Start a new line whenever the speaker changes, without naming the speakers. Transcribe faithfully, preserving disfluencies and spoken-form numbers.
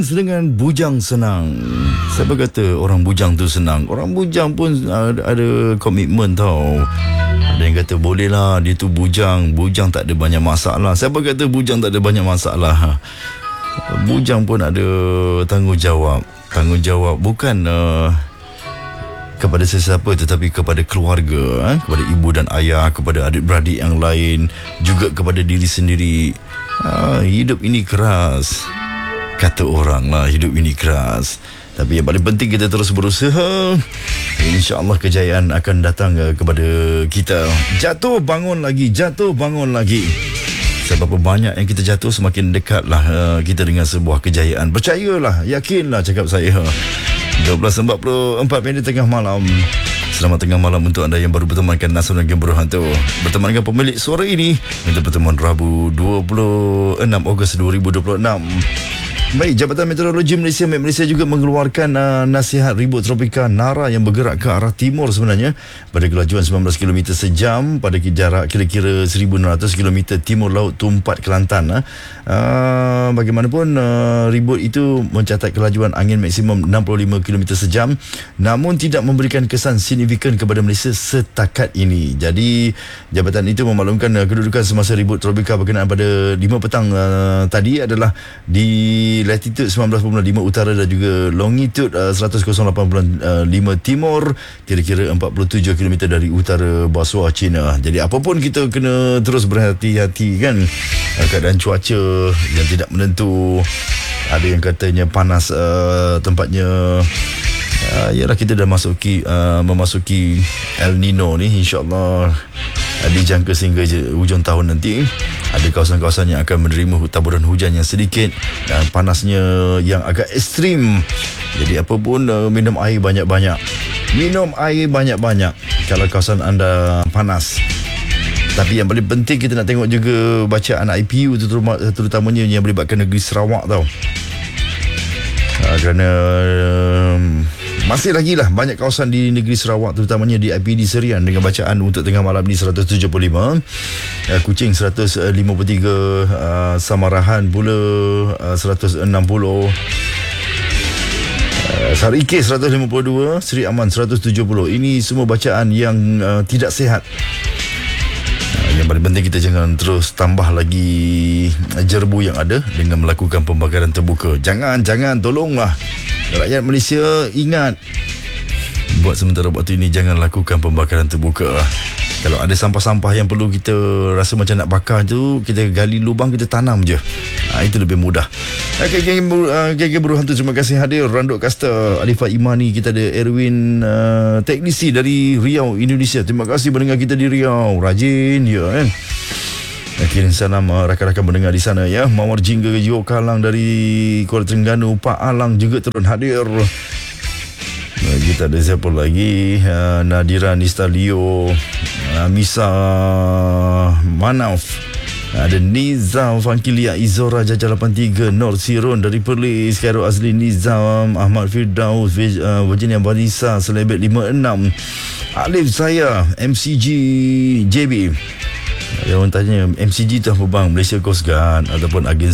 Prince dengan Bujang Senang. Siapa kata orang bujang tu senang? Orang bujang pun ada, ada komitmen tau. Ada yang kata boleh lah, dia tu bujang, bujang tak ada banyak masalah. Siapa kata bujang tak ada banyak masalah? Bujang pun ada tanggungjawab. Tanggungjawab bukan uh, kepada sesiapa, tetapi kepada keluarga, eh? Kepada ibu dan ayah, kepada adik-beradik yang lain, juga kepada diri sendiri. uh, Hidup ini keras, kata orang lah, hidup ini keras. Tapi yang paling penting kita terus berusaha. InsyaAllah kejayaan akan datang uh, kepada kita. Jatuh bangun lagi, jatuh bangun lagi. Seberapa banyak yang kita jatuh, semakin dekatlah uh, kita dengan sebuah kejayaan. Percayalah, yakinlah cakap saya. dua belas empat puluh empat minit tengah malam. Selamat tengah malam untuk anda yang baru bertemankan Nasional Game Berhantu. Berteman dengan pemilik suara ini untuk pertemuan Rabu dua puluh enam Ogos dua ribu dua puluh enam. Baik, Jabatan Meteorologi Malaysia M E T Malaysia juga mengeluarkan uh, nasihat ribut tropika Nara yang bergerak ke arah timur sebenarnya pada kelajuan sembilan belas kilometer sejam pada jarak kira-kira seribu enam ratus kilometer timur laut Tumpat, Kelantan. Uh, bagaimanapun uh, ribut itu mencatat kelajuan angin maksimum enam puluh lima kilometer sejam, namun tidak memberikan kesan signifikan kepada Malaysia setakat ini. Jadi jabatan itu memaklumkan uh, kedudukan semasa ribut tropika berkenaan pada lima petang uh, tadi adalah di latitude sembilan belas perpuluhan lima utara dan juga longitude uh, seratus lapan perpuluhan lima timur, kira-kira empat puluh tujuh kilometer dari utara Basua China. Jadi apapun kita kena terus berhati-hati kan. Uh, keadaan cuaca yang tidak menentu. Ada yang katanya panas uh, tempatnya. Uh, yalah, kita dah masuki uh, memasuki El Nino ni, insya-Allah uh, dijangka sehingga hujung tahun nanti. Ada kawasan-kawasan yang akan menerima taburan hujan yang sedikit dan panasnya yang agak ekstrim. Jadi apa pun, uh, minum air banyak-banyak. Minum air banyak-banyak kalau kawasan anda panas. Tapi yang paling penting kita nak tengok juga bacaan I P U, terutamanya yang melibatkan negeri Sarawak tau. Uh, kerana um, masih lagi lah banyak kawasan di negeri Sarawak, terutamanya di I P D Serian dengan bacaan untuk tengah malam ni seratus tujuh puluh lima, uh, Kuching seratus lima puluh tiga, uh, Samarahan pula uh, seratus enam puluh, uh, Sarike seratus lima puluh dua, Seri Aman seratus tujuh puluh. Ini semua bacaan yang uh, tidak sihat. Yang paling penting kita jangan terus tambah lagi jerbu yang ada dengan melakukan pembakaran terbuka. Jangan, jangan, tolonglah rakyat Malaysia, ingat, buat sementara waktu ini jangan lakukan pembakaran terbuka. Kalau ada sampah-sampah yang perlu kita rasa macam nak bakar tu, kita gali lubang, kita tanam je. Ha, itu lebih mudah. Okay, geng uh, Berhantu, terima kasih hadir. Randuk Kasta, Alifah Imani, kita ada Erwin, uh, teknisi dari Riau, Indonesia. Terima kasih mendengar kita di Riau. Rajin ya kan. Kirim salam uh, rakan-rakan mendengar di sana ya. Mawar Jingga Yo Kalang dari Kuala Terengganu, Pak Alang juga turun hadir. Uh, kita ada siapa lagi? Uh, Nadira Nistalio, uh, Misa Manaf, ada Nizam Fankilia, Izora Jajah lapan tiga, Nur Siron dari Perlis, Khairul Azli, Nizam Ahmad Firdaus, uh, Virginia Banisa, Selebet lima enam, Alif saya, M C G J B. Ada orang tanya, M C G tu apa bang? Malaysia Coast Guard ataupun agen